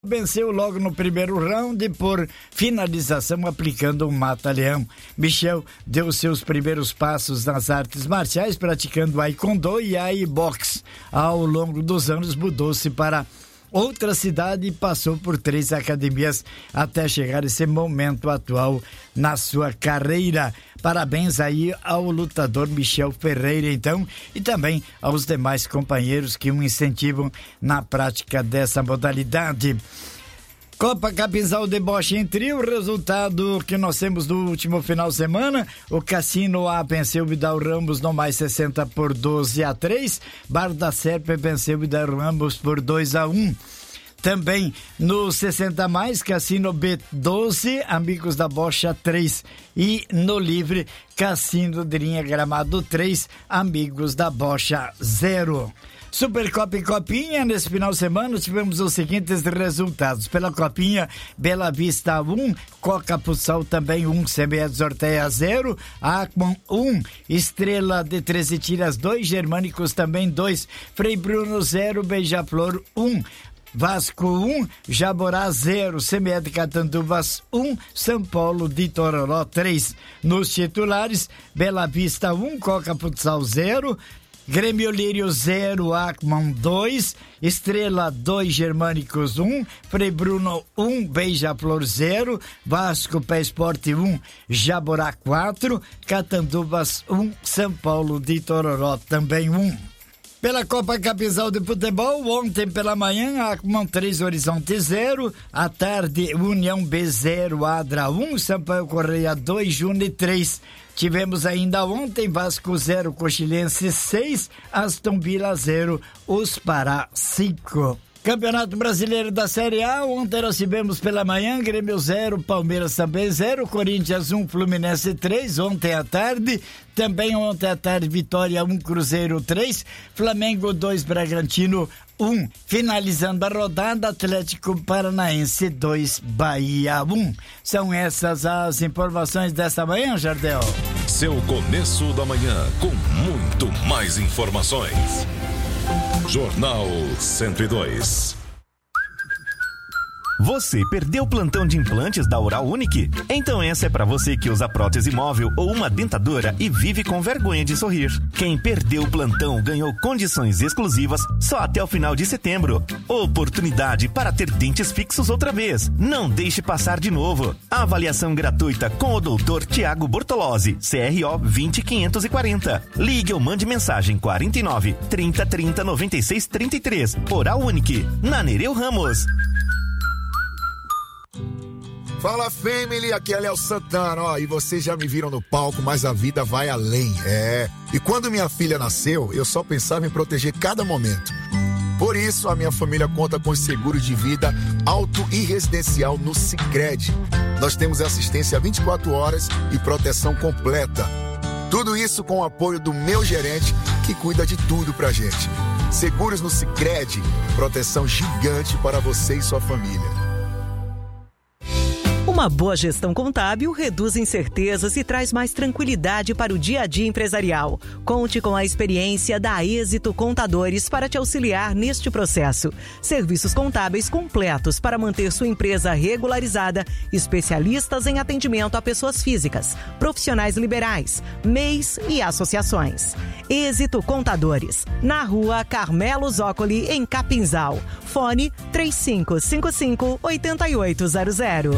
Venceu logo no primeiro round por finalização aplicando um mata-leão. Michel deu seus primeiros passos nas artes marciais praticando Aikido e Aibox. Ao longo dos anos mudou-se para outra cidade e passou por 3 academias até chegar esse momento atual na sua carreira. Parabéns aí ao lutador Michel Ferreira, então, e também aos demais companheiros que o incentivam na prática dessa modalidade. Copa Capinzal Deboche em Trio, resultado que nós temos do último final de semana. O Cassino A venceu o Vidal Ramos no mais 60 por 12-3. Bar da Serpe venceu o Vidal Ramos por 2-1. Também no 60 mais, Cassino B 12, Amigos da Bocha 3. E no livre, Cassino de Linha Gramado 3, Amigos da Bocha 0. Supercopa e Copinha, nesse final de semana tivemos os seguintes resultados. Pela Copinha, Bela Vista 1, Coca Futsal também 1, CBS Orteia 0, Acman 1, Estrela de 13 Tiras 2, Germânicos também 2, Frei Bruno 0, Beija-Flor 1, Vasco 1, Jaborá 0, CME de Catanduvas 1, São Paulo de Tororó 3. Nos titulares, Bela Vista 1, Coca Futsal 0, Grêmio Lírio 0, Acman 2, Estrela 2, Germânicos 1, Frei Bruno 1, Beija-Flor 0, Vasco Pé Esporte 1, Jaborá 4, Catanduvas 1, São Paulo de Tororó também 1. Pela Copa Capinzal de Futebol, ontem pela manhã, Acman 3, Horizonte 0, à tarde, União B 0, Adra 1, Sampaio Correia 2, Juni 3. Tivemos ainda ontem Vasco 0, Coxilense 6, Aston Villa 0, Os Pará 5. Campeonato Brasileiro da Série A, ontem nós tivemos pela manhã Grêmio 0, Palmeiras também 0, Corinthians 1, Fluminense 3, ontem à tarde, também ontem à tarde Vitória 1, Cruzeiro 3, Flamengo 2, Bragantino 1, finalizando a rodada Atlético Paranaense 2, Bahia 1. São essas as informações desta manhã, Jardel. Seu começo da manhã com muito mais informações. Jornal 102. Você perdeu o plantão de implantes da Oral Unique? Então essa é pra você que usa prótese móvel ou uma dentadura e vive com vergonha de sorrir. Quem perdeu o plantão ganhou condições exclusivas só até o final de setembro. Oportunidade para ter dentes fixos outra vez. Não deixe passar de novo. Avaliação gratuita com o Dr. Tiago Bortolozzi, CRO 20540. Ligue ou mande mensagem 49 30 30 96 33. Oral Unique, na Nereu Ramos. Fala, family, aqui é Léo Santana, ó, e vocês já me viram no palco, mas a vida vai além, E quando minha filha nasceu, eu só pensava em proteger cada momento. Por isso, a minha família conta com seguro de vida auto e residencial no Sicredi. Nós temos assistência 24 horas e proteção completa. Tudo isso com o apoio do meu gerente, que cuida de tudo pra gente. Seguros no Sicredi, proteção gigante para você e sua família. Uma boa gestão contábil reduz incertezas e traz mais tranquilidade para o dia a dia empresarial. Conte com a experiência da Êxito Contadores para te auxiliar neste processo. Serviços contábeis completos para manter sua empresa regularizada, especialistas em atendimento a pessoas físicas, profissionais liberais, MEIs e associações. Êxito Contadores, na Rua Carmelo Zócoli, em Capinzal. Fone 3555-8800.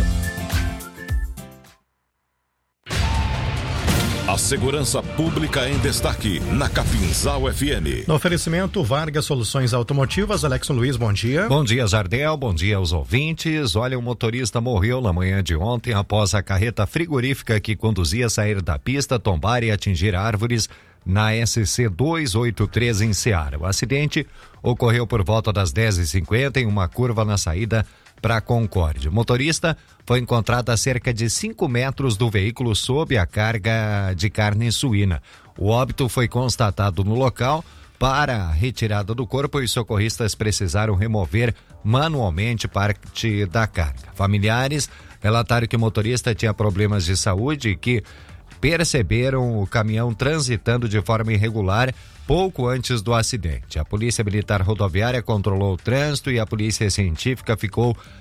A segurança pública em destaque na Capinzal FM. No oferecimento Vargas Soluções Automotivas, Alexson Luiz, bom dia. Bom dia, Jardel, bom dia aos ouvintes. Olha, o motorista morreu na manhã de ontem após a carreta frigorífica que conduzia a sair da pista, tombar e atingir árvores na SC 283 em Ceará. O acidente ocorreu por volta das 10h50 em uma curva na saída para Concórdia. O motorista foi encontrado a cerca de 5 metros do veículo sob a carga de carne suína. O óbito foi constatado no local. Para a retirada do corpo, os socorristas precisaram remover manualmente parte da carga. Familiares relataram que o motorista tinha problemas de saúde e que perceberam o caminhão transitando de forma irregular pouco antes do acidente. A Polícia Militar Rodoviária controlou o trânsito e a Polícia Científica ficou